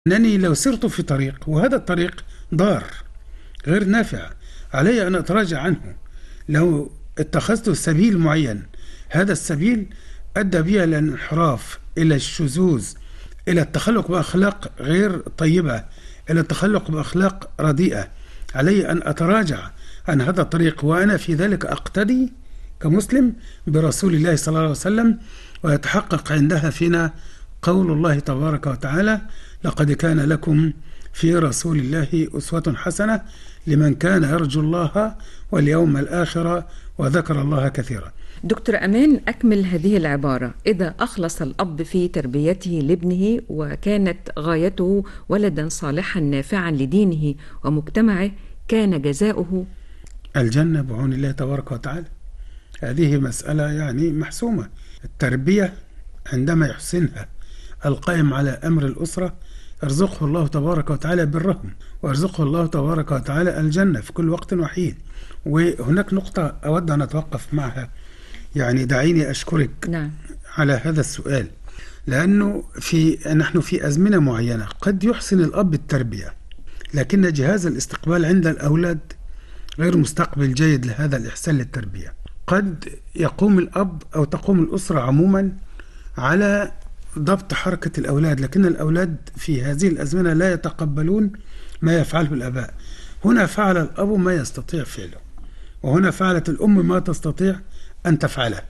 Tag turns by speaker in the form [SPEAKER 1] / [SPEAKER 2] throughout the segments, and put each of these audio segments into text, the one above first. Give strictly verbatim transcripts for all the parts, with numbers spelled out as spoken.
[SPEAKER 1] أنني لو سرت في طريق وهذا الطريق ضار غير نافع، علي أن أتراجع عنه. لو اتخذت سبيل معين، هذا السبيل أدى بي إلى الانحراف، إلى الشذوذ، إلى التخلق بأخلاق غير طيبة، إلى التخلق بأخلاق رديئة، علي أن أتراجع عن هذا الطريق، وأنا في ذلك أقتدي كمسلم برسول الله صلى الله عليه وسلم، ويتحقق عندها فينا قول الله تبارك وتعالى: لقد كان لكم في رسول الله أسوة حسنة لمن كان يرجو الله واليوم الآخر وذكر الله كثيرا.
[SPEAKER 2] دكتور أمان، أكمل هذه العبارة: إذا أخلص الأب في تربيته لابنه وكانت غايته ولدا صالحا نافعا لدينه ومجتمعه، كان جزاؤه
[SPEAKER 1] الجنة بعون الله تبارك وتعالى. هذه مسألة يعني محسومة. التربية عندما يحسنها القائم على أمر الأسرة، يرزقه الله تبارك وتعالى برهم، ويرزقه الله تبارك وتعالى الجنة في كل وقت وحين. وهناك نقطة أود أن أتوقف معها، يعني دعيني أشكرك
[SPEAKER 2] نعم.
[SPEAKER 1] على هذا السؤال، لأنه في نحن في أزمنة معينة قد يحسن الأب التربية، لكن جهاز الاستقبال عند الأولاد غير مستقبل جيد لهذا الإحسان للتربية. قد يقوم الأب أو تقوم الأسرة عموما على ضبط حركة الأولاد، لكن الأولاد في هذه الأزمنة لا يتقبلون ما يفعله الآباء. هنا فعل الأب ما يستطيع فعله، وهنا فعلت الأم ما تستطيع أن تفعله.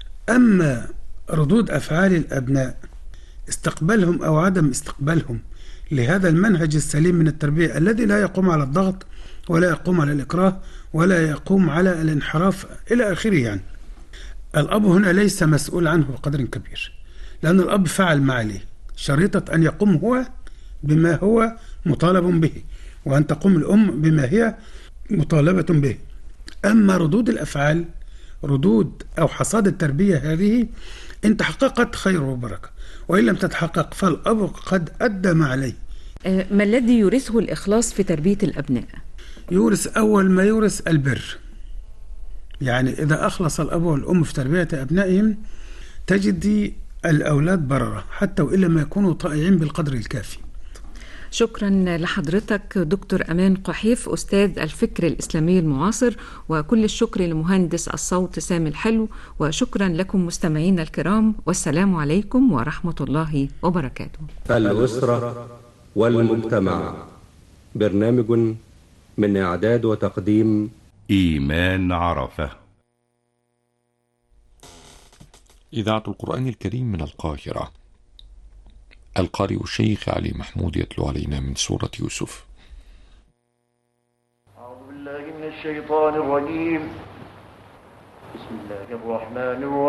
[SPEAKER 1] أما ردود أفعال الأبناء، استقبالهم أو عدم استقبالهم لهذا المنهج السليم من التربية الذي لا يقوم على الضغط ولا يقوم على الإكراه ولا يقوم على الانحراف إلى آخره، يعني الأب هنا ليس مسؤول عنه بقدر كبير، لأن الأب فعل ما عليه، شريطة أن يقوم هو بما هو مطالب به، وأن تقوم الأم بما هي مطالبة به. أما ردود الأفعال، ردود أو حصاد التربية هذه إن تحققت خير وبركة، وإن لم تتحقق فالأب قد أدى ما عليه.
[SPEAKER 2] ما الذي يورثه الإخلاص في تربية الأبناء؟
[SPEAKER 1] يورث أول ما يورث البر. يعني إذا أخلص الأب والأم في تربية أبنائهم تجد الأولاد بررة، حتى وإلا ما يكونوا طائعين بالقدر الكافي.
[SPEAKER 2] شكرا لحضرتك دكتور أمان قحيف، أستاذ الفكر الإسلامي المعاصر، وكل الشكر لمهندس الصوت سامي الحلو، وشكرا لكم مستمعينا الكرام، والسلام عليكم ورحمة الله وبركاته.
[SPEAKER 3] الأسرة والمجتمع، برنامج من إعداد وتقديم
[SPEAKER 4] إيمان عرفة.
[SPEAKER 5] إذاعة القرآن الكريم من القاهرة. القارئ الشيخ علي محمود يتلو علينا من سورة يوسف.
[SPEAKER 6] أعوذ بالله من الشيطان الرجيم. بسم الله الرحمن الرحيم.